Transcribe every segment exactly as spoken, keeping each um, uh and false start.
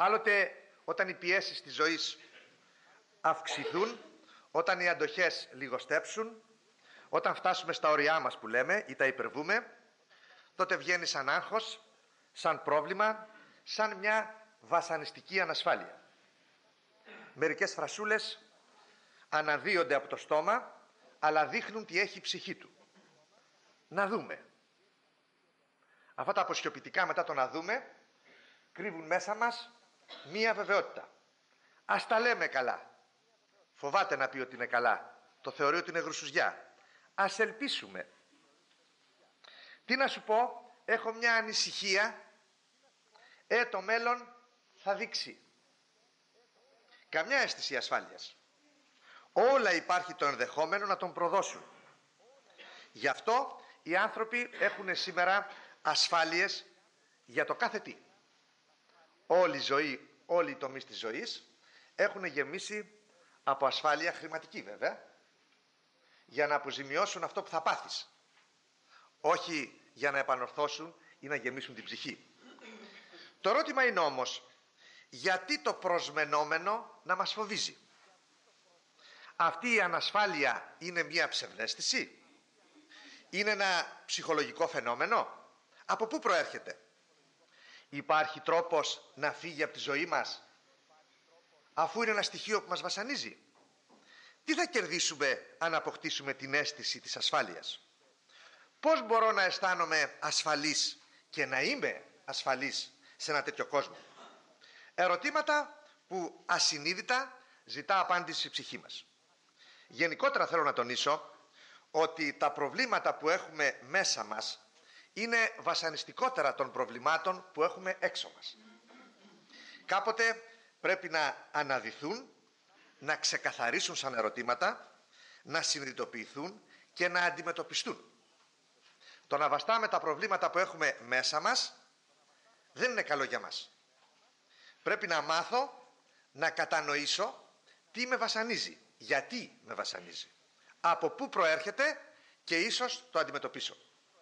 Άλλοτε όταν οι πιέσεις της ζωής αυξηθούν, όταν οι αντοχές λιγοστέψουν, όταν φτάσουμε στα ωριά μας που λέμε ή τα υπερβούμε, τότε βγαίνει σαν άγχος, σαν πρόβλημα, σαν μια βασανιστική ανασφάλεια. Μερικές φρασούλες αναδύονται από το στόμα, αλλά δείχνουν τι έχει η ψυχή του. Να δούμε. Αυτά τα αποσιωπητικά μετά το να δούμε κρύβουν μέσα μας μία βεβαιότητα. Ας τα λέμε καλά. Φοβάται να πει ότι είναι καλά. Το θεωρεί ότι είναι γρουσουζιά. Ας ελπίσουμε. Τι να σου πω, έχω μια ανησυχία. Ε, το μέλλον θα δείξει. Καμιά αίσθηση ασφάλειας. Όλα υπάρχει το ενδεχόμενο να τον προδώσουν. Γι' αυτό οι άνθρωποι έχουν σήμερα ασφάλειες για το κάθε τι. Όλη η ζωή, όλοι οι τομείς της ζωής έχουν γεμίσει από ασφάλεια χρηματική βέβαια, για να αποζημιώσουν αυτό που θα πάθεις. Όχι για να επανορθώσουν ή να γεμίσουν την ψυχή. Το ερώτημα είναι όμως, γιατί το προσμενόμενο να μας φοβίζει? Αυτή η ανασφάλεια είναι μια ψευδαίσθηση? Είναι ένα ψυχολογικό φαινόμενο? Από πού προέρχεται? Υπάρχει τρόπος να φύγει από τη ζωή μας, αφού είναι ένα στοιχείο που μας βασανίζει? Τι θα κερδίσουμε αν αποκτήσουμε την αίσθηση της ασφάλειας? Πώς μπορώ να αισθάνομαι ασφαλής και να είμαι ασφαλής σε ένα τέτοιο κόσμο? Ερωτήματα που ασυνείδητα ζητά απάντηση η ψυχή μας. Γενικότερα θέλω να τονίσω ότι τα προβλήματα που έχουμε μέσα μας είναι βασανιστικότερα των προβλημάτων που έχουμε έξω μας. Κάποτε πρέπει να αναδυθούν, να ξεκαθαρίσουν σαν ερωτήματα, να συνειδητοποιηθούν και να αντιμετωπιστούν. Το να βαστάμε τα προβλήματα που έχουμε μέσα μας δεν είναι καλό για μας. Πρέπει να μάθω να κατανοήσω τι με βασανίζει, γιατί με βασανίζει, από πού προέρχεται και ίσως το αντιμετωπίσω.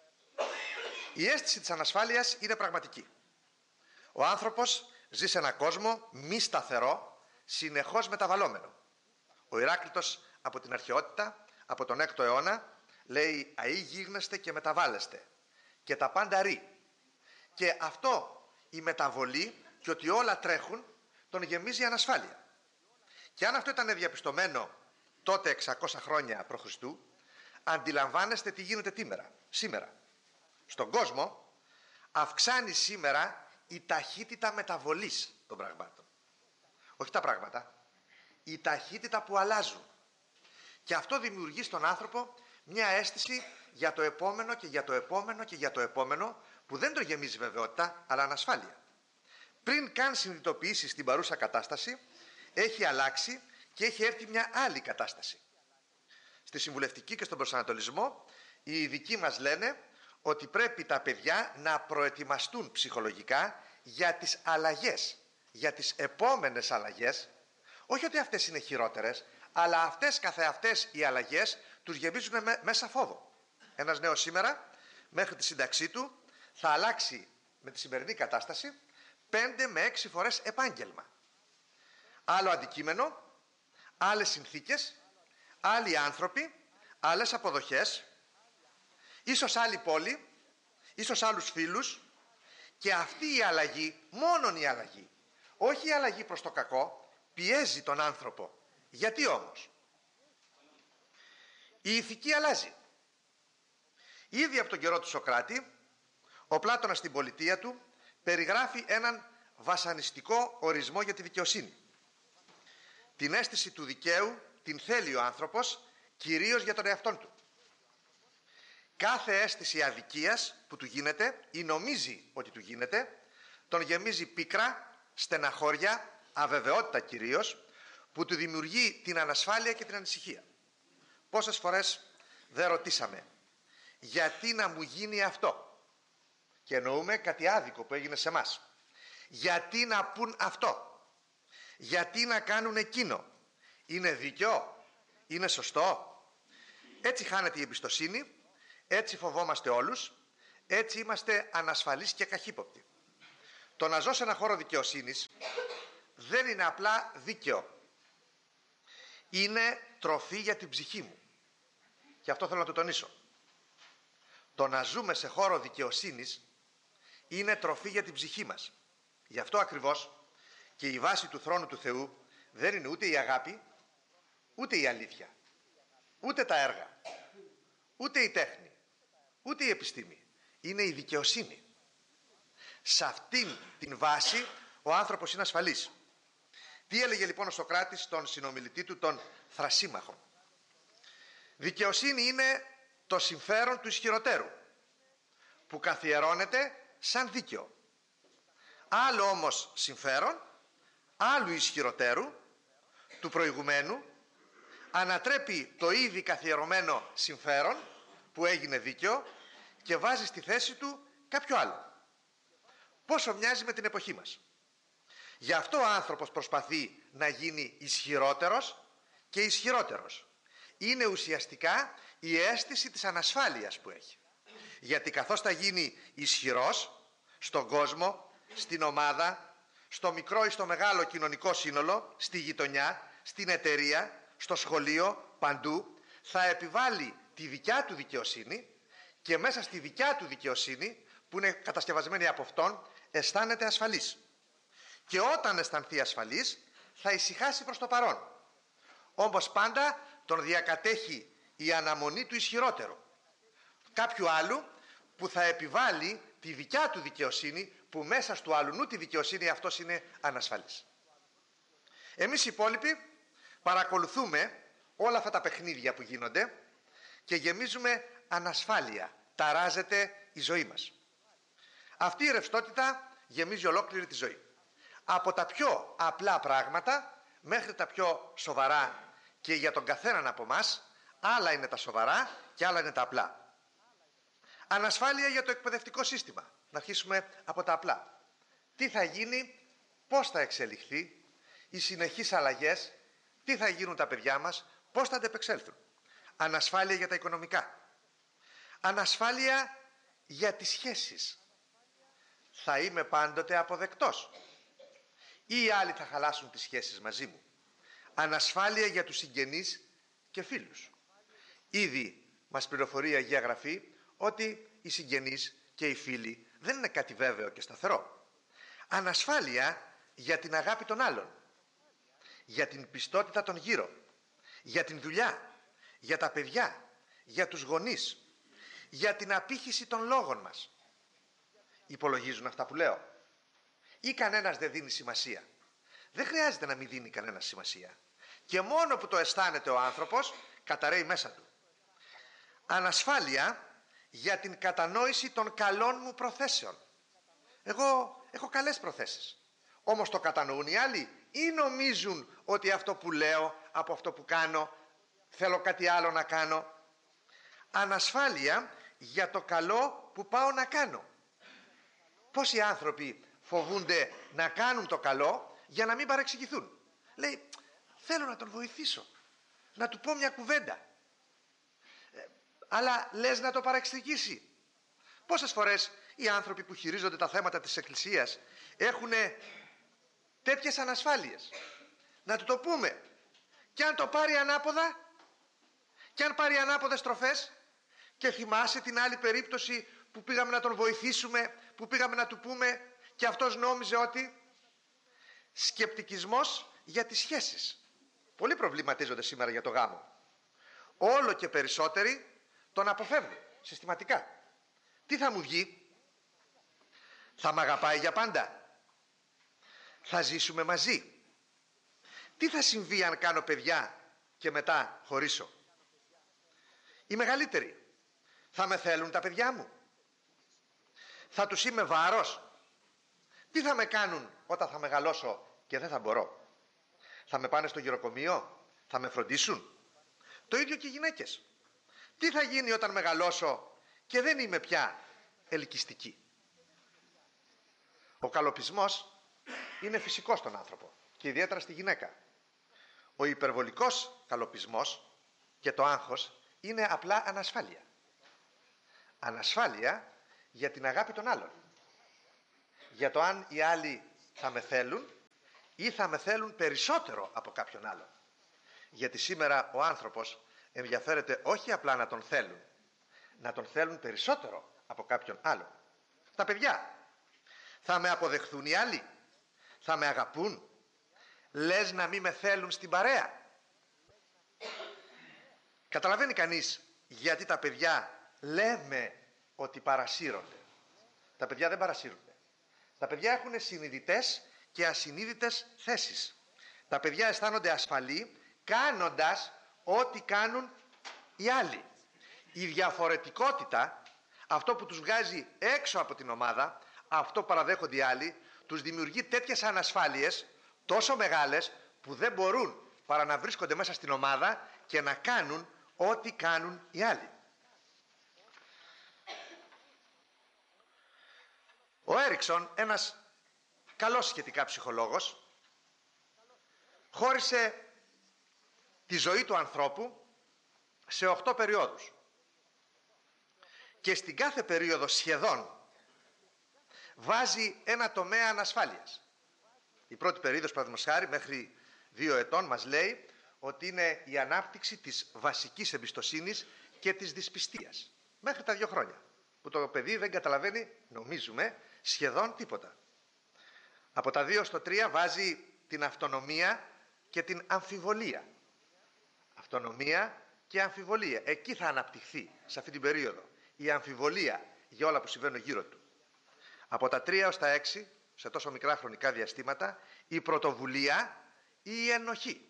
Η αίσθηση της ανασφάλειας είναι πραγματική. Ο άνθρωπος ζει σε έναν κόσμο μη σταθερό, συνεχώς μεταβαλλόμενο. Ο Ηράκλειτος από την αρχαιότητα, από τον έκτο αιώνα, λέει «αεί γίγνεστε και μεταβάλλεστε και τα πάντα ρί». Και αυτό, η μεταβολή και ότι όλα τρέχουν, τον γεμίζει ανασφάλεια. Και αν αυτό ήταν διαπιστωμένο τότε εξακόσια χρόνια π.Χ., αντιλαμβάνεστε τι γίνεται τίμερα, σήμερα. Στον κόσμο αυξάνει σήμερα η ταχύτητα μεταβολής των πραγμάτων. Όχι τα πράγματα, η ταχύτητα που αλλάζουν. Και αυτό δημιουργεί στον άνθρωπο μια αίσθηση για το επόμενο και για το επόμενο και για το επόμενο, που δεν το γεμίζει βεβαιότητα, αλλά ανασφάλεια. Πριν καν συνειδητοποιήσει την παρούσα κατάσταση, έχει αλλάξει και έχει έρθει μια άλλη κατάσταση. Στη συμβουλευτική και στον προσανατολισμό, οι ειδικοί μας λένε ότι πρέπει τα παιδιά να προετοιμαστούν ψυχολογικά για τις αλλαγές, για τις επόμενες αλλαγές. Όχι ότι αυτές είναι χειρότερες, αλλά αυτές καθεαυτές οι αλλαγές τους γεμίζουν μέσα φόβο. Ένας νέος σήμερα, μέχρι τη σύνταξή του, θα αλλάξει με τη σημερινή κατάσταση πέντε με έξι φορές επάγγελμα. Άλλο αντικείμενο, άλλες συνθήκες, άλλοι άνθρωποι, άλλες αποδοχές, ίσως άλλη πόλη, ίσως άλλους φίλους, και αυτή η αλλαγή, μόνον η αλλαγή, όχι η αλλαγή προς το κακό, πιέζει τον άνθρωπο. Γιατί όμως? Η ηθική αλλάζει. Ήδη από τον καιρό του Σωκράτη, ο Πλάτωνας στην Πολιτεία του περιγράφει έναν βασανιστικό ορισμό για τη δικαιοσύνη. Την αίσθηση του δικαίου την θέλει ο άνθρωπος κυρίως για τον εαυτόν του. Κάθε αίσθηση αδικίας που του γίνεται ή νομίζει ότι του γίνεται, τον γεμίζει πίκρα, στεναχώρια, αβεβαιότητα κυρίως, που του δημιουργεί την ανασφάλεια και την ανησυχία. Πόσες φορές δεν ρωτήσαμε γιατί να μου γίνει αυτό, και εννοούμε κάτι άδικο που έγινε σε εμάς. Γιατί να πούν αυτό, γιατί να κάνουν εκείνο, είναι δίκαιο, είναι σωστό? Έτσι χάνεται η εμπιστοσύνη, έτσι φοβόμαστε όλους, έτσι είμαστε ανασφαλείς και καχύποπτοι. Το να ζω σε ένα χώρο δικαιοσύνης δεν είναι απλά δίκαιο. Είναι τροφή για την ψυχή μου. Και αυτό θέλω να το τονίσω. Το να ζούμε σε χώρο δικαιοσύνης είναι τροφή για την ψυχή μας. Γι' αυτό ακριβώς και η βάση του θρόνου του Θεού δεν είναι ούτε η αγάπη, ούτε η αλήθεια, ούτε τα έργα, ούτε η τέχνη, ούτε η επιστήμη. Είναι η δικαιοσύνη. Σε αυτήν την βάση ο άνθρωπος είναι ασφαλής. Τι έλεγε λοιπόν ο Σωκράτης στον συνομιλητή του, τον Θρασίμαχο? Δικαιοσύνη είναι το συμφέρον του ισχυροτέρου, που καθιερώνεται σαν δίκαιο. Άλλο όμως συμφέρον, άλλου ισχυροτέρου, του προηγουμένου, ανατρέπει το ήδη καθιερωμένο συμφέρον που έγινε δίκαιο και βάζει στη θέση του κάποιο άλλο. Πόσο μοιάζει με την εποχή μας. Γι' αυτό ο άνθρωπος προσπαθεί να γίνει ισχυρότερος και ισχυρότερος. Είναι ουσιαστικά η αίσθηση της ανασφάλειας που έχει. Γιατί καθώς θα γίνει ισχυρός στον κόσμο, στην ομάδα, στο μικρό ή στο μεγάλο κοινωνικό σύνολο, στη γειτονιά, στην εταιρεία, στο σχολείο, παντού, θα επιβάλλει τη δικιά του δικαιοσύνη και μέσα στη δικιά του δικαιοσύνη, που είναι κατασκευασμένη από αυτόν, αισθάνεται ασφαλής. Και όταν αισθανθεί ασφαλής, θα ησυχάσει προς το παρόν. Όμως πάντα τον διακατέχει η αναμονή του ισχυρότερου, κάποιου άλλου που θα επιβάλλει τη δικιά του δικαιοσύνη, που μέσα στο αλλουνού τη δικαιοσύνη αυτός είναι ανασφαλής. Εμείς οι υπόλοιποι παρακολουθούμε όλα αυτά τα παιχνίδια που γίνονται και γεμίζουμε ανασφάλεια. Ταράζεται η ζωή μας. Αυτή η ρευστότητα γεμίζει ολόκληρη τη ζωή. Από τα πιο απλά πράγματα μέχρι τα πιο σοβαρά, και για τον καθέναν από μας άλλα είναι τα σοβαρά και άλλα είναι τα απλά. Ανασφάλεια για το εκπαιδευτικό σύστημα. Να αρχίσουμε από τα απλά. Τι θα γίνει, πώς θα εξελιχθεί, οι συνεχείς αλλαγές, τι θα γίνουν τα παιδιά μας, πώς θα αντεπεξέλθουν. Ανασφάλεια για τα οικονομικά. Ανασφάλεια για τις σχέσεις. Θα είμαι πάντοτε αποδεκτός ή οι άλλοι θα χαλάσουν τις σχέσεις μαζί μου. Ανασφάλεια για τους συγγενείς και φίλους. Ήδη μας πληροφορεί η Αγία Γραφή ότι οι συγγενείς και οι φίλοι δεν είναι κάτι βέβαιο και σταθερό. Ανασφάλεια για την αγάπη των άλλων, για την πιστότητα των γύρω, για την δουλειά, για τα παιδιά, για τους γονείς, για την απήχηση των λόγων μας. Υπολογίζουν αυτά που λέω? Ή κανένας δεν δίνει σημασία? Δεν χρειάζεται να μην δίνει κανένας σημασία. Και μόνο που το αισθάνεται ο άνθρωπος, καταραίει μέσα του. Ανασφάλεια για την κατανόηση των καλών μου προθέσεων. Εγώ έχω καλές προθέσεις. Όμως το κατανοούν οι άλλοι ή νομίζουν ότι αυτό που λέω, από αυτό που κάνω, θέλω κάτι άλλο να κάνω? Ανασφάλεια για το καλό που πάω να κάνω. Πόσοι άνθρωποι φοβούνται να κάνουν το καλό για να μην παρεξηγηθούν? Λέει, θέλω να τον βοηθήσω, να του πω μια κουβέντα, ε, αλλά λες να το παρεξηγήσει. Πόσες φορές οι άνθρωποι που χειρίζονται τα θέματα της Εκκλησίας έχουν τέτοιες ανασφάλειες? Να του το πούμε, και αν το πάρει ανάποδα, και αν πάρει ανάποδες στροφές? Και θυμάσαι την άλλη περίπτωση που πήγαμε να τον βοηθήσουμε, που πήγαμε να του πούμε και αυτός νόμιζε ότι... Σκεπτικισμός για τις σχέσεις. Πολλοί προβληματίζονται σήμερα για το γάμο. Όλο και περισσότεροι τον αποφεύγουν συστηματικά. Τι θα μου βγει? Θα μ' αγαπάει για πάντα? Θα ζήσουμε μαζί? Τι θα συμβεί αν κάνω παιδιά και μετά χωρίσω? Οι μεγαλύτεροι, θα με θέλουν τα παιδιά μου? Θα τους είμαι βάρος? Τι θα με κάνουν όταν θα μεγαλώσω και δεν θα μπορώ? Θα με πάνε στο γυροκομείο? Θα με φροντίσουν? Το ίδιο και οι γυναίκες. Τι θα γίνει όταν μεγαλώσω και δεν είμαι πια ελκυστική? Ο καλοπισμός είναι φυσικός στον άνθρωπο και ιδιαίτερα στη γυναίκα. Ο υπερβολικός καλοπισμός και το άγχος είναι απλά ανασφάλεια. Ανασφάλεια για την αγάπη των άλλων. Για το αν οι άλλοι θα με θέλουν ή θα με θέλουν περισσότερο από κάποιον άλλο. Γιατί σήμερα ο άνθρωπος ενδιαφέρεται όχι απλά να τον θέλουν, να τον θέλουν περισσότερο από κάποιον άλλο. Τα παιδιά, θα με αποδεχθούν οι άλλοι, θα με αγαπούν, λες να μην με θέλουν στην παρέα. Καταλαβαίνει κανείς γιατί τα παιδιά λέμε ότι παρασύρονται. Τα παιδιά δεν παρασύρονται. Τα παιδιά έχουν συνειδητές και ασυνείδητες θέσεις. Τα παιδιά αισθάνονται ασφαλή κάνοντας ό,τι κάνουν οι άλλοι. Η διαφορετικότητα, αυτό που τους βγάζει έξω από την ομάδα, αυτό που παραδέχονται οι άλλοι, τους δημιουργεί τέτοιες ανασφάλειες τόσο μεγάλες που δεν μπορούν παρά να βρίσκονται μέσα στην ομάδα και να κάνουν ό,τι κάνουν οι άλλοι. Ο Έριξον, ένας καλός σχετικά ψυχολόγος, χώρισε τη ζωή του ανθρώπου σε οχτώ περιόδους. Και στην κάθε περίοδο σχεδόν βάζει ένα τομέα ανασφάλειας. Η πρώτη περίοδος, παραδείγματος χάρη, μέχρι δύο ετών μας λέει ότι είναι η ανάπτυξη της βασικής εμπιστοσύνης και της δυσπιστίας. Μέχρι τα δύο χρόνια, που το παιδί δεν καταλαβαίνει, νομίζουμε, σχεδόν τίποτα. Από τα δύο στο τρία βάζει την αυτονομία και την αμφιβολία. Αυτονομία και αμφιβολία. Εκεί θα αναπτυχθεί, σε αυτή την περίοδο, η αμφιβολία για όλα που συμβαίνουν γύρω του. Από τα τρία έως τα έξι, σε τόσο μικρά χρονικά διαστήματα, η πρωτοβουλία ή η ενοχή.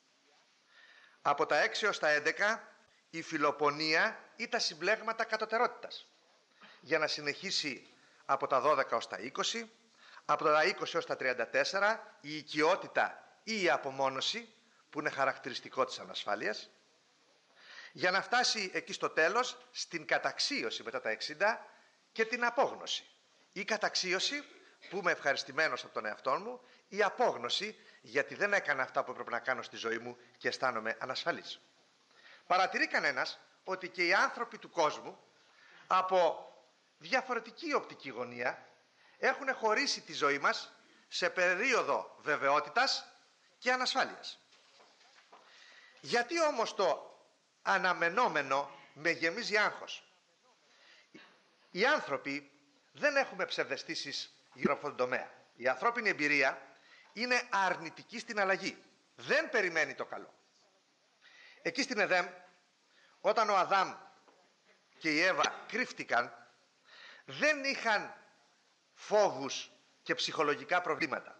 Από τα έξι έως τα έντεκα, η φιλοπονία ή τα συμπλέγματα κατωτερότητας. Για να συνεχίσει από τα δώδεκα έως τα είκοσι, από τα είκοσι έως τα τριάντα τέσσερα, η οικειότητα ή η απομόνωση, που είναι χαρακτηριστικό της ανασφάλειας, για να φτάσει εκεί στο τέλος, στην καταξίωση μετά τα εξήντα και την απόγνωση. Η καταξίωση, που είμαι ευχαριστημένος από τον εαυτό μου, η απόγνωση, γιατί δεν έκανα αυτά που έπρεπε να κάνω στη ζωή μου και αισθάνομαι ανασφαλής. Παρατηρεί κανένας ότι και οι άνθρωποι του κόσμου, από διαφορετική οπτική γωνία, έχουν χωρίσει τη ζωή μας σε περίοδο βεβαιότητας και ανασφάλειας. Γιατί όμως το αναμενόμενο με γεμίζει άγχος? Οι άνθρωποι δεν έχουμε ψευδαισθήσεις γύρω από αυτόν τον τομέα. Η ανθρώπινη εμπειρία είναι αρνητική στην αλλαγή. Δεν περιμένει το καλό. Εκεί στην Εδέμ, όταν ο Αδάμ και η Εύα κρύφτηκαν, δεν είχαν φόβους και ψυχολογικά προβλήματα.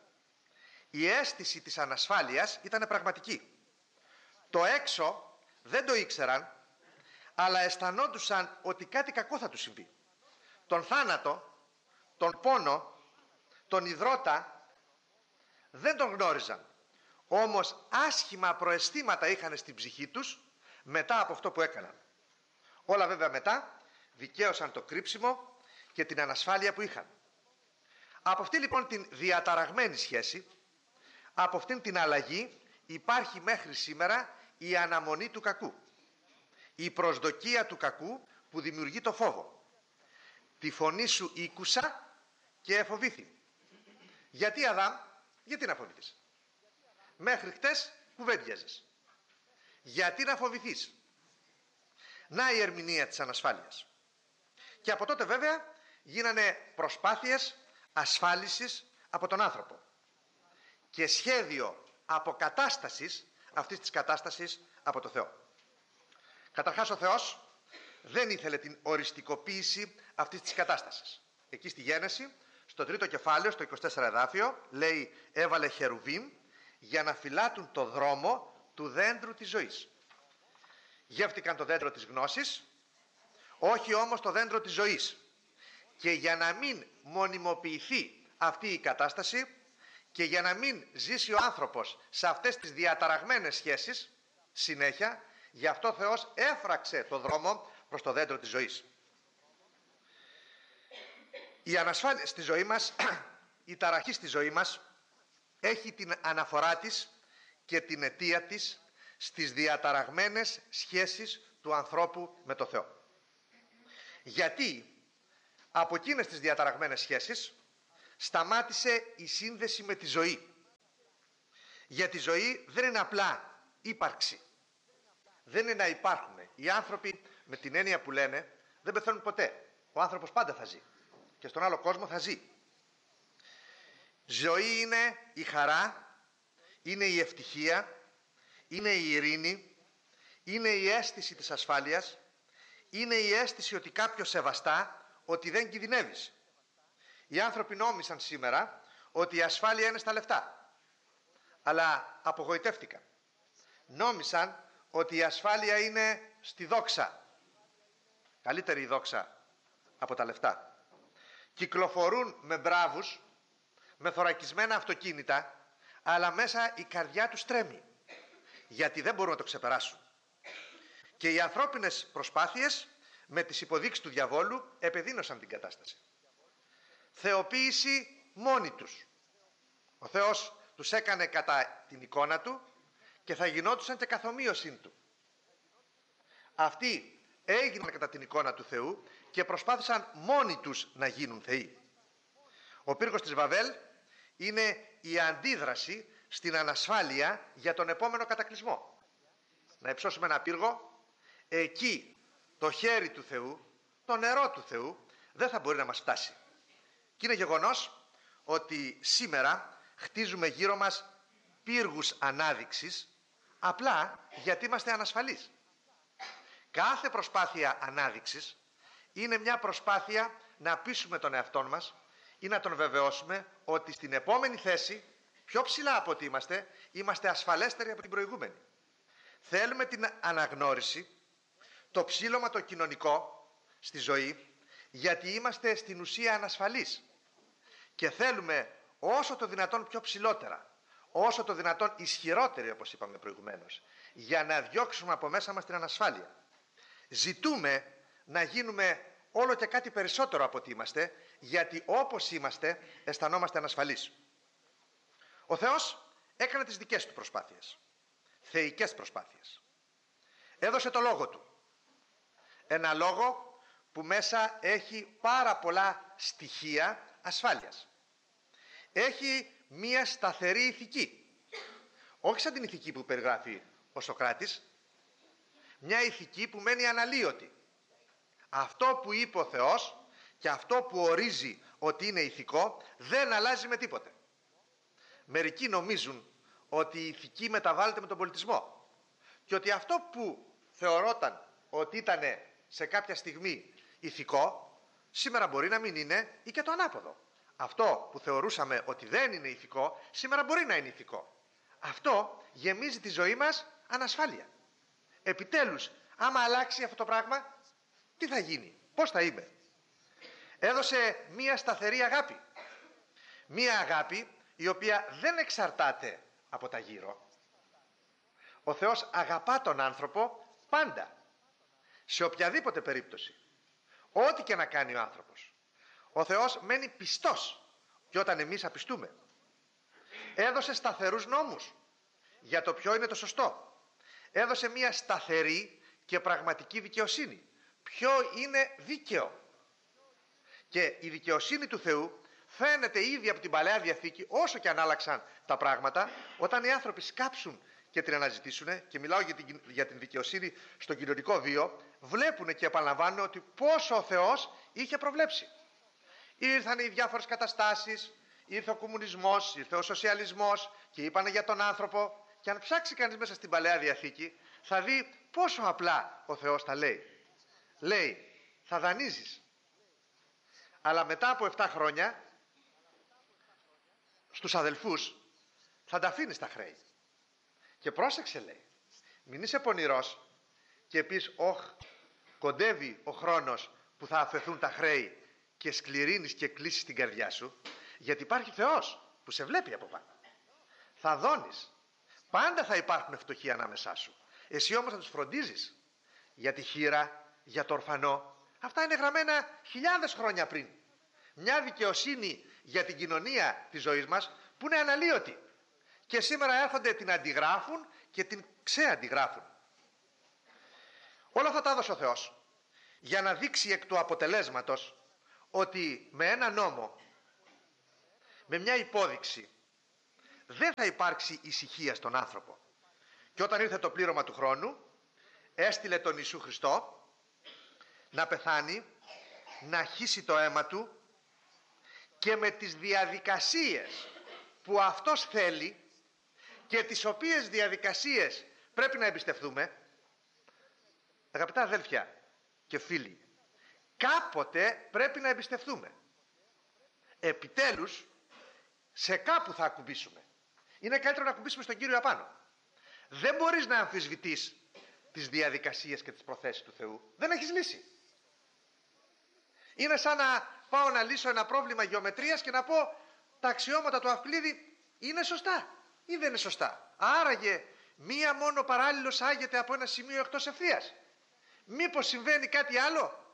Η αίσθηση της ανασφάλειας ήταν πραγματική. Το έξω δεν το ήξεραν, αλλά αισθανόντουσαν ότι κάτι κακό θα τους συμβεί. Τον θάνατο, τον πόνο, τον ιδρώτα δεν τον γνώριζαν. Όμως άσχημα προαισθήματα είχαν στην ψυχή τους μετά από αυτό που έκαναν. Όλα βέβαια μετά δικαίωσαν το κρύψιμο και την ανασφάλεια που είχαν. Από αυτή λοιπόν την διαταραγμένη σχέση, από αυτήν την αλλαγή, υπάρχει μέχρι σήμερα η αναμονή του κακού. Η προσδοκία του κακού που δημιουργεί το φόβο. Τη φωνή σου ήκουσα και εφοβήθη. Γιατί Αδάμ, γιατί να φοβηθείς? Μέχρι χτες κουβέντιαζες. Γιατί να φοβηθείς? Να η ερμηνεία της ανασφάλειας. Και από τότε βέβαια γίνανε προσπάθειες ασφάλισης από τον άνθρωπο και σχέδιο αποκατάστασης αυτής της κατάστασης από το Θεό. Καταρχάς ο Θεός δεν ήθελε την οριστικοποίηση αυτής της κατάστασης. Εκεί στη Γένεση, στο τρίτο κεφάλαιο, στο είκοσι τέσσερα εδάφιο, λέει έβαλε χερουβίμ για να φυλάτουν το δρόμο του δέντρου της ζωής. Γεύτηκαν το δέντρο της γνώσης, όχι όμως το δέντρο της ζωής. Και για να μην μονιμοποιηθεί αυτή η κατάσταση και για να μην ζήσει ο άνθρωπος σε αυτές τις διαταραγμένες σχέσεις συνέχεια, γι' αυτό ο Θεός έφραξε το δρόμο προς το δέντρο της ζωής. Η ανασφάλεια στη ζωή μας, η ταραχή στη ζωή μας έχει την αναφορά της και την αιτία της στις διαταραγμένες σχέσεις του ανθρώπου με το Θεό. Γιατί από εκείνες τις διαταραγμένες σχέσεις σταμάτησε η σύνδεση με τη ζωή. Γιατί η ζωή δεν είναι απλά ύπαρξη. Δεν είναι να υπάρχουμε. Οι άνθρωποι με την έννοια που λένε δεν πεθαίνουν ποτέ. Ο άνθρωπος πάντα θα ζει. Και στον άλλο κόσμο θα ζει. Ζωή είναι η χαρά, είναι η ευτυχία, είναι η ειρήνη, είναι η αίσθηση της ασφάλειας, είναι η αίσθηση ότι κάποιος σε βαστά, ότι δεν κινδυνεύεις. Οι άνθρωποι νόμισαν σήμερα ότι η ασφάλεια είναι στα λεφτά, αλλά απογοητεύτηκαν. Νόμισαν ότι η ασφάλεια είναι στη δόξα. Καλύτερη η δόξα από τα λεφτά. Κυκλοφορούν με μπράβους, με θωρακισμένα αυτοκίνητα, αλλά μέσα η καρδιά τους τρέμει, γιατί δεν μπορούν να το ξεπεράσουν. Και οι ανθρώπινες προσπάθειες με τις υποδείξεις του διαβόλου επεδίνωσαν την κατάσταση. Θεοποίηση μόνοι τους. Ο Θεός τους έκανε κατά την εικόνα του και θα γινόντουσαν και καθομοίωσιν του. Αυτοί έγιναν κατά την εικόνα του Θεού και προσπάθησαν μόνοι τους να γίνουν θεοί. Ο πύργος της Βαβέλ είναι η αντίδραση στην ανασφάλεια για τον επόμενο κατακλυσμό. Να υψώσουμε ένα πύργο, εκεί το χέρι του Θεού, το νερό του Θεού δεν θα μπορεί να μας φτάσει. Και είναι γεγονός ότι σήμερα χτίζουμε γύρω μας πύργους ανάδειξης απλά γιατί είμαστε ανασφαλείς. Κάθε προσπάθεια ανάδειξης είναι μια προσπάθεια να πείσουμε τον εαυτό μας ή να τον βεβαιώσουμε ότι στην επόμενη θέση, πιο ψηλά από ό,τι είμαστε, είμαστε ασφαλέστεροι από την προηγούμενη. Θέλουμε την αναγνώριση, το ψήλωμα το κοινωνικό στη ζωή, γιατί είμαστε στην ουσία ανασφαλείς. Και θέλουμε όσο το δυνατόν πιο ψηλότερα, όσο το δυνατόν ισχυρότεροι, όπως είπαμε προηγουμένως, για να διώξουμε από μέσα μας την ανασφάλεια. Ζητούμε να γίνουμε όλο και κάτι περισσότερο από ό,τι είμαστε, γιατί όπως είμαστε αισθανόμαστε ανασφαλείς. Ο Θεός έκανε τις δικές του προσπάθειες, θεϊκές προσπάθειες. Έδωσε το λόγο του. Ένα λόγο που μέσα έχει πάρα πολλά στοιχεία ασφάλειας. Έχει μία σταθερή ηθική. Όχι σαν την ηθική που περιγράφει ο Σωκράτης, μια ηθική που μένει αναλύωτη. Αυτό που είπε ο Θεός και αυτό που ορίζει ότι είναι ηθικό δεν αλλάζει με τίποτε. Μερικοί νομίζουν ότι η ηθική μεταβάλλεται με τον πολιτισμό και ότι αυτό που θεωρόταν ότι ήταν σε κάποια στιγμή ηθικό σήμερα μπορεί να μην είναι ή και το ανάποδο. Αυτό που θεωρούσαμε ότι δεν είναι ηθικό σήμερα μπορεί να είναι ηθικό. Αυτό γεμίζει τη ζωή μας ανασφάλεια. Επιτέλους, άμα αλλάξει αυτό το πράγμα, τι θα γίνει, πώς θα είμαι. Έδωσε μία σταθερή αγάπη. Μία αγάπη η οποία δεν εξαρτάται από τα γύρω. Ο Θεός αγαπά τον άνθρωπο πάντα, σε οποιαδήποτε περίπτωση. Ό,τι και να κάνει ο άνθρωπος. Ο Θεός μένει πιστός και όταν εμείς απιστούμε. Έδωσε σταθερούς νόμους για το ποιο είναι το σωστό. Έδωσε μία σταθερή και πραγματική δικαιοσύνη. Ποιο είναι δίκαιο. Και η δικαιοσύνη του Θεού φαίνεται ήδη από την Παλαιά Διαθήκη, όσο και αν άλλαξαν τα πράγματα, όταν οι άνθρωποι σκάψουν και την αναζητήσουν, και μιλάω για την, για την δικαιοσύνη στο κοινωνικό βίο, βλέπουν και επαναλαμβάνουν ότι πόσο ο Θεός είχε προβλέψει. Ήρθαν οι διάφορες καταστάσεις, ήρθε ο κομμουνισμός, ήρθε ο σοσιαλισμός και είπανε για τον άνθρωπο. Και αν ψάξει κανείς μέσα στην Παλαιά Διαθήκη, θα δει πόσο απλά ο Θεός τα λέει. Λέει, θα δανείζεις. Αλλά μετά από επτά χρόνια, στους αδελφούς, θα τα αφήνεις τα χρέη. Και πρόσεξε, λέει, μην είσαι πονηρός και πεις, όχ, κοντεύει ο χρόνος που θα αφαιθούν τα χρέη και σκληρύνεις και κλείσεις την καρδιά σου, γιατί υπάρχει Θεός που σε βλέπει από πάνω. Θα δώνεις. Πάντα θα υπάρχουν φτωχοί ανάμεσά σου. Εσύ όμως θα τους φροντίζεις για τη χήρα, για το ορφανό. Αυτά είναι γραμμένα χιλιάδες χρόνια πριν. Μια δικαιοσύνη για την κοινωνία της ζωής μας που είναι αναλύωτη. Και σήμερα έρχονται την αντιγράφουν και την ξεαντιγράφουν. Όλα αυτά τα έδωσε ο Θεός για να δείξει εκ του αποτελέσματος ότι με ένα νόμο, με μια υπόδειξη, δεν θα υπάρξει ησυχία στον άνθρωπο. Και όταν ήρθε το πλήρωμα του χρόνου, έστειλε τον Ιησού Χριστό να πεθάνει, να χύσει το αίμα του και με τις διαδικασίες που αυτός θέλει και τις οποίες διαδικασίες πρέπει να εμπιστευτούμε. Αγαπητά αδέλφια και φίλοι, κάποτε πρέπει να εμπιστευτούμε. Επιτέλους, σε κάπου θα ακουμπήσουμε. Είναι καλύτερο να ακουμπήσουμε στον Κύριο απάνω. Δεν μπορείς να αμφισβητείς τις διαδικασίες και τις προθέσεις του Θεού. Δεν έχεις λύση. Είναι σαν να πάω να λύσω ένα πρόβλημα γεωμετρίας και να πω τα αξιώματα του Αυκλήδη είναι σωστά ή δεν είναι σωστά. Άραγε μία μόνο παράλληλος άγεται από ένα σημείο εκτός ευθείας. Μήπως συμβαίνει κάτι άλλο?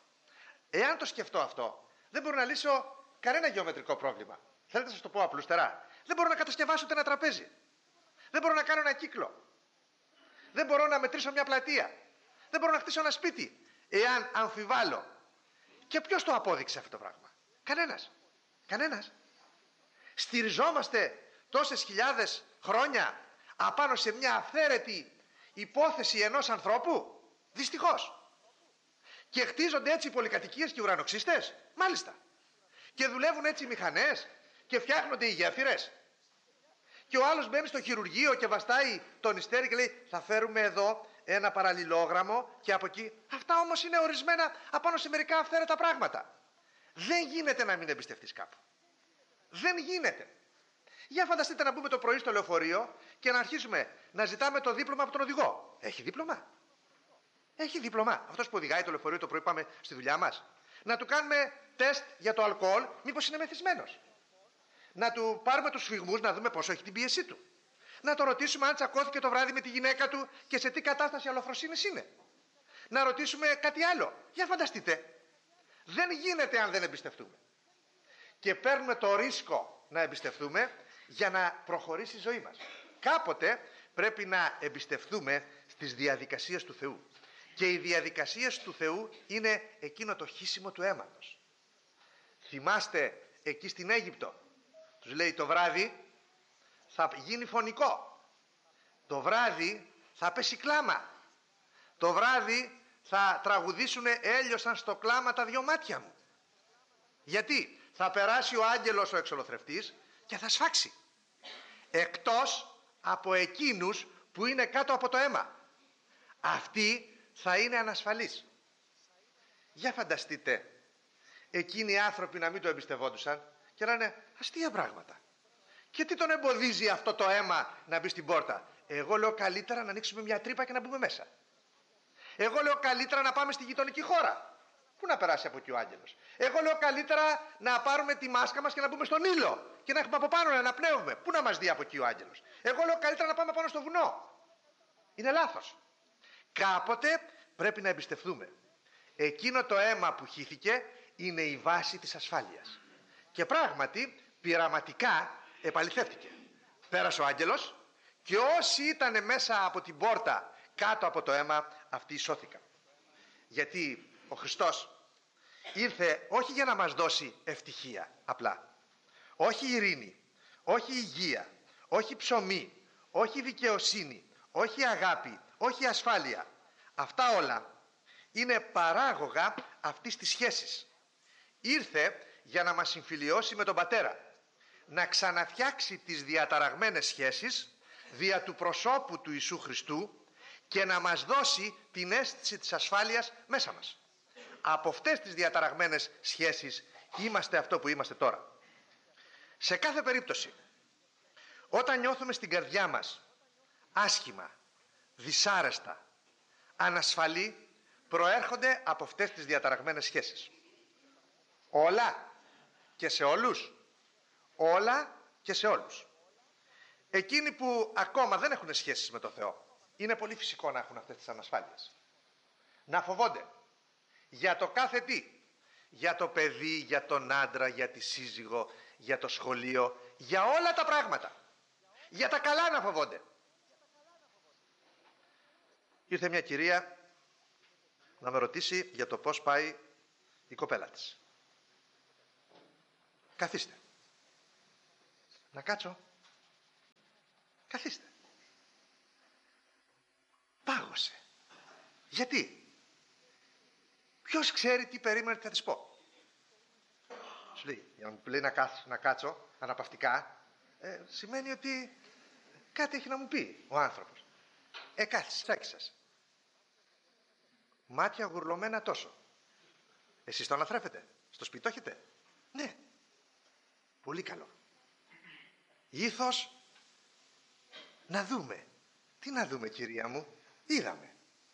Εάν το σκεφτώ αυτό, δεν μπορώ να λύσω κανένα γεωμετρικό πρόβλημα. Θέλετε να σας το πω απλούστερά? Δεν μπορώ να κατασκευάσω ούτε ένα τραπέζι. Δεν μπορώ να κάνω ένα κύκλο. Δεν μπορώ να μετρήσω μια πλατεία. Δεν μπορώ να χτίσω ένα σπίτι, εάν αμφιβάλλω. Και ποιος το απόδειξε αυτό το πράγμα? Κανένας. Κανένας. Στηριζόμαστε τόσες χιλιάδες χρόνια απάνω σε μια αυθαίρετη υπόθεση ενός ανθρώπου? Δυστυχώς. Και χτίζονται έτσι οι πολυκατοικίες και οι ουρανοξύστες? Μάλιστα. Και δουλεύουν έτσι οι μηχανές και φτιάχνονται οι γέφυρες. Και ο άλλος μπαίνει στο χειρουργείο και βαστάει τον ιστέρι και λέει θα φέρουμε εδώ ένα παραλληλόγραμμο και από εκεί. Αυτά όμως είναι ορισμένα απάνω σε μερικά αυθαίρετα πράγματα. Δεν γίνεται να μην εμπιστευτείς κάπου. Δεν γίνεται. Για φανταστείτε να μπούμε το πρωί στο λεωφορείο και να αρχίσουμε να ζητάμε το δίπλωμα από τον οδηγό. Έχει δίπλωμα? Έχει δίπλωμα. Αυτός που οδηγάει το λεωφορείο το πρωί, πάμε στη δουλειά μας. Να του κάνουμε τεστ για το αλκοόλ, μήπως είναι μεθυσμένος. Να του πάρουμε τους σφυγμούς, να δούμε πόσο έχει την πίεσή του. Να το ρωτήσουμε αν τσακώθηκε το βράδυ με τη γυναίκα του και σε τι κατάσταση αλλοφροσύνης είναι. Να ρωτήσουμε κάτι άλλο. Για φανταστείτε. Δεν γίνεται αν δεν εμπιστευτούμε. Και παίρνουμε το ρίσκο να εμπιστευτούμε για να προχωρήσει η ζωή μας. Κάποτε πρέπει να εμπιστευτούμε στις διαδικασίες του Θεού. Και οι διαδικασίες του Θεού είναι εκείνο το χύσιμο του αίματος. Θυμάστε εκεί στην Αίγυπτο, τους λέει το βράδυ θα γίνει φωνικό. Το βράδυ θα πέσει κλάμα. Το βράδυ θα τραγουδήσουν έλειωσαν στο κλάμα τα δυο μάτια μου. Γιατί? Θα περάσει ο άγγελος ο εξολοθρευτής και θα σφάξει. Εκτός από εκείνους που είναι κάτω από το αίμα. Αυτοί θα είναι ανασφαλείς. Για φανταστείτε εκείνοι οι άνθρωποι να μην το εμπιστευόντουσαν και να είναι αστεία πράγματα. Και τι τον εμποδίζει αυτό το αίμα να μπει στην πόρτα? Εγώ λέω καλύτερα να ανοίξουμε μια τρύπα και να μπούμε μέσα. Εγώ λέω καλύτερα να πάμε στη γειτονική χώρα. Πού να περάσει από εκεί ο άγγελος? Εγώ λέω καλύτερα να πάρουμε τη μάσκα μας και να μπούμε στον ήλιο και να έχουμε από πάνω να αναπνέουμε. Πού να μας δει από εκεί ο άγγελος? Εγώ λέω καλύτερα να πάμε πάνω στο βουνό. Είναι λάθος. Κάποτε πρέπει να εμπιστευτούμε. Εκείνο το αίμα που χύθηκε είναι η βάση της ασφάλειας. Και πράγματι πειραματικά επαληθεύτηκε. Πέρασε ο άγγελος και όσοι ήταν μέσα από την πόρτα κάτω από το αίμα, αυτοί σώθηκαν. Γιατί ο Χριστός ήρθε όχι για να μας δώσει ευτυχία απλά, όχι ειρήνη, όχι υγεία, όχι ψωμί, όχι δικαιοσύνη, όχι αγάπη, όχι ασφάλεια. Αυτά όλα είναι παράγωγα αυτής της σχέσης. Ήρθε για να μας συμφιλιώσει με τον Πατέρα, να ξαναφτιάξει τις διαταραγμένες σχέσεις δια του προσώπου του Ιησού Χριστού και να μας δώσει την αίσθηση της ασφάλειας μέσα μας. Από αυτές τις διαταραγμένες σχέσεις είμαστε αυτό που είμαστε τώρα. Σε κάθε περίπτωση, όταν νιώθουμε στην καρδιά μας άσχημα, δυσάρεστα, ανασφαλή, προέρχονται από αυτές τις διαταραγμένες σχέσεις. Όλα και σε όλους. Όλα και σε όλους. Εκείνοι που ακόμα δεν έχουν σχέσεις με τον Θεό, είναι πολύ φυσικό να έχουν αυτές τις ανασφάλειες. Να φοβόνται για το κάθε τι. Για το παιδί, για τον άντρα, για τη σύζυγο, για το σχολείο, για όλα τα πράγματα. Για τα καλά να φοβόνται. Ήρθε μια κυρία να με ρωτήσει για το πώς πάει η κοπέλα της. Καθίστε. Να κάτσω. Καθίστε. Πάγωσε. Γιατί? Ποιος ξέρει τι περίμενε ότι θα της πω. Σου λέει, για να μου λέει να, κάτσω, να κάτσω αναπαυτικά, ε, σημαίνει ότι κάτι έχει να μου πει ο άνθρωπος. Ε, κάθισε, τσάκι σας. Μάτια γουρλωμένα τόσο. Εσείς το αναθρέφετε? Στο σπίτι το έχετε? Ναι. Πολύ καλό. Ήθος να δούμε. Τι να δούμε, κυρία μου? Είδαμε.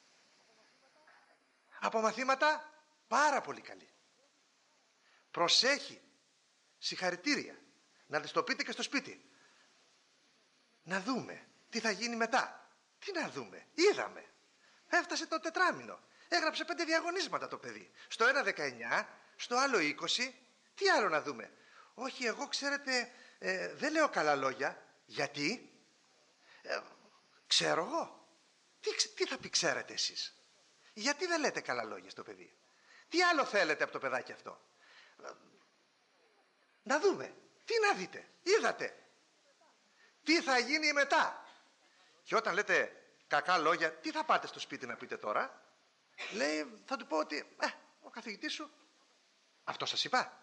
Από μαθήματα πάρα πολύ καλή. Προσέχει. Συγχαρητήρια. Να της το πείτε και στο σπίτι. Να δούμε τι θα γίνει μετά. Τι να δούμε? Είδαμε. Έφτασε το τετράμινο. Έγραψε πέντε διαγωνίσματα το παιδί. Στο ένα δεκαεννιά, στο άλλο είκοσι. Τι άλλο να δούμε? Όχι, εγώ ξέρετε, ε, δεν λέω καλά λόγια. Γιατί? Ε, ξέρω εγώ. Τι, τι θα πει ξέρετε εσείς? Γιατί δεν λέτε καλά λόγια στο παιδί? Τι άλλο θέλετε από το παιδάκι αυτό? Ε, να δούμε. Τι να δείτε? Είδατε. Τι θα γίνει μετά? Και όταν λέτε κακά λόγια, τι θα πάτε στο σπίτι να πείτε τώρα? Λέει, θα του πω ότι ε, ο καθηγητής σου, αυτό σας είπα?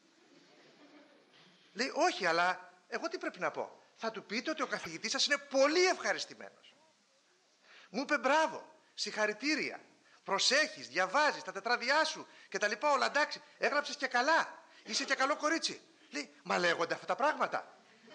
Λέει, όχι, αλλά εγώ τι πρέπει να πω? Θα του πείτε ότι ο καθηγητής σας είναι πολύ ευχαριστημένος. Μου είπε μπράβο, συγχαρητήρια, προσέχεις, διαβάζεις τα τετράδια σου και τα λοιπά, όλα εντάξει, έγραψες και καλά, είσαι και καλό κορίτσι. Λέει, μα λέγονται αυτά τα πράγματα?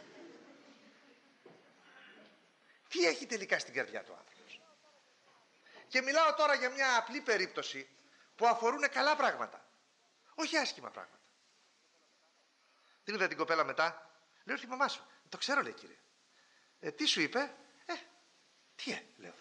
Τι έχει τελικά στην καρδιά του άνθρωπος? Και μιλάω τώρα για μια απλή περίπτωση που αφορούν καλά πράγματα, όχι άσχημα πράγματα. Την είδα την κοπέλα μετά, λέω, ήρθε η μαμά σου. Το ξέρω, λέει, κύριε. Ε, τι σου είπε? Ε, τι ε, λέω.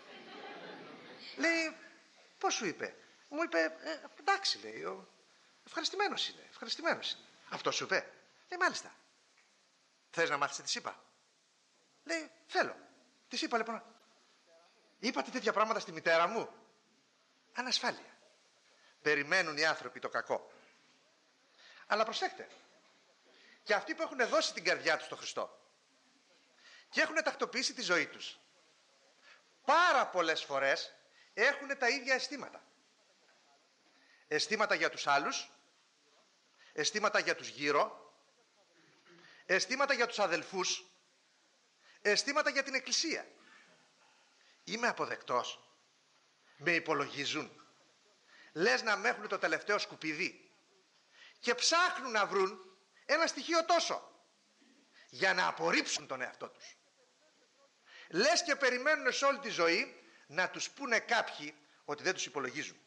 Λέει, πώς σου είπε? Μου είπε, ε, εντάξει, λέει, ο, ευχαριστημένος είναι, ευχαριστημένος είναι. Αυτό σου είπε? Λέει, μάλιστα. Θες να μάθεις τι της είπα? Λέει, θέλω. Της είπα, λοιπόν, είπατε τέτοια πράγματα στη μητέρα μου? Ανασφάλεια. Περιμένουν οι άνθρωποι το κακό. Αλλά προσέξτε, και αυτοί που έχουν δώσει την καρδιά τους στον Χριστό και έχουν τακτοποιήσει τη ζωή τους, πάρα πολλές φορές έχουν τα ίδια αισθήματα. Αισθήματα για τους άλλους, αισθήματα για τους γύρω, αισθήματα για τους αδελφούς, αισθήματα για την Εκκλησία. Είμαι αποδεκτός? Με υπολογίζουν? Λες να με έχουν το τελευταίο σκουπίδι? Και ψάχνουν να βρουν ένα στοιχείο τόσο για να απορρίψουν τον εαυτό τους. Λες και περιμένουν σε όλη τη ζωή να τους πούνε κάποιοι ότι δεν τους υπολογίζουν.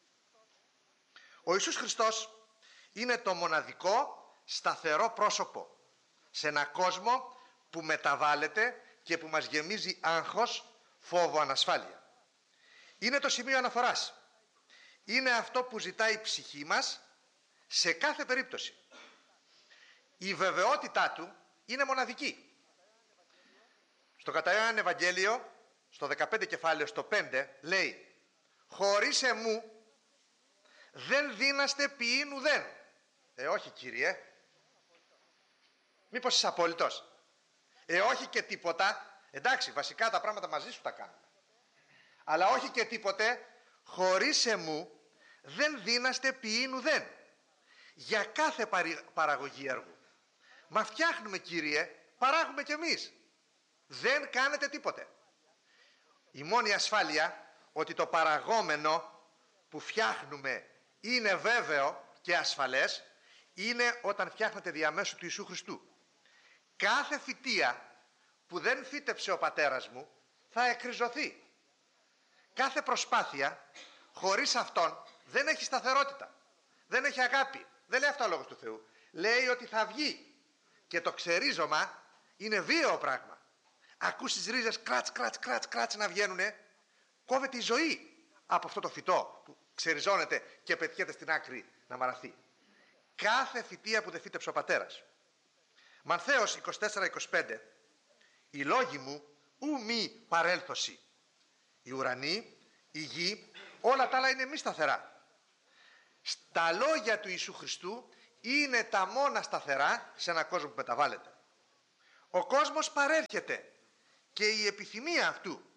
Ο Ιησούς Χριστός είναι το μοναδικό σταθερό πρόσωπο σε ένα κόσμο που μεταβάλλεται και που μας γεμίζει άγχος, φόβο, ανασφάλεια. Είναι το σημείο αναφοράς. Είναι αυτό που ζητάει η ψυχή μας σε κάθε περίπτωση. Η βεβαιότητά του είναι μοναδική. Στο κατά Ιωάννη Ευαγγέλιο, στο δεκαπέντε κεφάλαιο, στο πέντε, λέει, χωρίς εμού δεν δύναστε ποιήν ουδέν. Ε, όχι, Κύριε. Μήπως είσαι απόλυτος? Ε, όχι και τίποτα. Εντάξει, βασικά τα πράγματα μαζί σου τα κάνουμε. Αλλά όχι και τίποτε, χωρίς εμού δεν δύναστε ποιήν ουδέν. Για κάθε παραγωγή έργου. Μα φτιάχνουμε, Κύριε, παράγουμε κι εμείς. Δεν κάνετε τίποτε. Η μόνη ασφάλεια ότι το παραγόμενο που φτιάχνουμε είναι βέβαιο και ασφαλές είναι όταν φτιάχνετε διαμέσου του Ιησού Χριστού. Κάθε φυτεία που δεν φύτεψε ο πατέρας μου θα εκριζωθεί. Κάθε προσπάθεια χωρίς αυτόν δεν έχει σταθερότητα. Δεν έχει αγάπη. Δεν λέει αυτό ο λόγος του Θεού. Λέει ότι θα βγει. Και το ξερίζωμα είναι βίαιο πράγμα. Ακούς τις ρίζες κράτς, κράτς, κράτς, κράτς να βγαίνουνε. Κόβεται η ζωή από αυτό το φυτό που ξεριζώνεται και πετιέται στην άκρη να μαραθεί. Κάθε φυτεία που δεν φύτεψε ο πατέρας. Μανθαίος είκοσι τέσσερα είκοσι πέντε. Οι λόγοι μου ου μη παρέλθωση. Οι ουρανοί, η γη, όλα τα άλλα είναι μη σταθερά. Στα λόγια του Ιησού Χριστού είναι τα μόνα σταθερά σε έναν κόσμο που μεταβάλλεται. Ο κόσμος παρέρχεται και η επιθυμία αυτού.